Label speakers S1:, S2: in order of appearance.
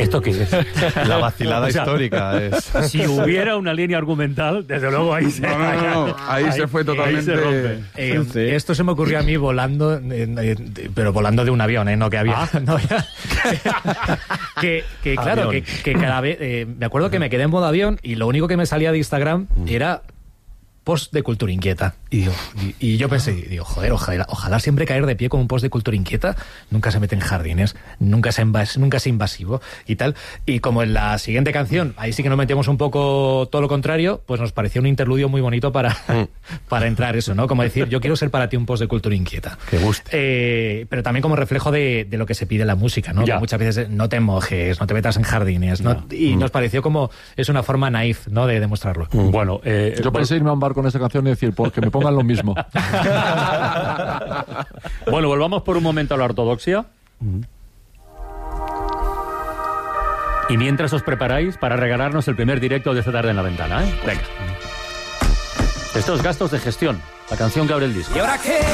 S1: ¿esto qué es?
S2: La vacilada histórica es...
S1: Si hubiera una línea argumental, desde luego ahí se...
S3: No. Ahí se fue totalmente...
S1: Ahí se rompe.
S4: Esto se me ocurrió a mí volando, pero volando de un avión, ¿eh? No que había... No había que claro,
S1: Avión.
S4: que cada vez... me acuerdo que me quedé en modo avión y lo único que me salía de Instagram era post de Cultura Inquieta. Y yo pensé, digo, joder, ojalá siempre caer de pie con un post de Cultura Inquieta. Nunca se mete en jardines, nunca es invasivo y tal. Y como en la siguiente canción, ahí sí que nos metíamos un poco todo lo contrario, pues nos pareció un interludio muy bonito para entrar eso, ¿no? Como decir, yo quiero ser para ti un post de Cultura Inquieta.
S1: Que guste.
S4: Pero también como reflejo de lo que se pide en la música, ¿no?
S1: Ya.
S4: Que muchas veces no te mojes, no te metas en jardines, ¿no? Y nos pareció como, es una forma naif, ¿no? De demostrarlo.
S1: Bueno,
S5: Yo pensé irme a un bar con esa canción y decir, porque me pongan lo mismo.
S1: bueno, volvamos por un momento a la ortodoxia. Y mientras os preparáis para regalarnos el primer directo de esta tarde en La Ventana, ¿eh? Venga. Estos gastos de gestión, la canción que abre el disco.